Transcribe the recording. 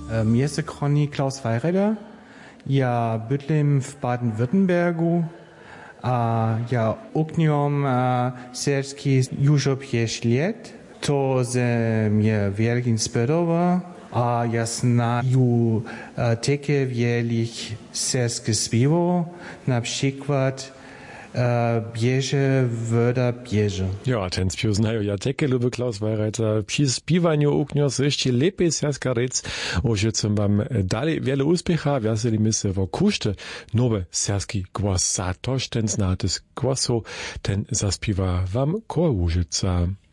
Mir jest Klaus Weireder. Ja bydlím w Baden-Württembergu. A ja ukniom serski już 5 lat. To ze mnie wielki inspirował. A ja zna ju takie wielkich serskich śpiewał. Na przykład bieže voda bieže. Ja, ten spiew znajo ja teke, lubi Klaus Weireder. Przy spiewaniu uknios jeszcze lepiej serska rec. Ožecam wam dalej wiele uspecha. Wiaselimy se wo kuszte nowe serski głos. Za toż ten znatys głosu, ten zaspiewa wam Chor Łużyca.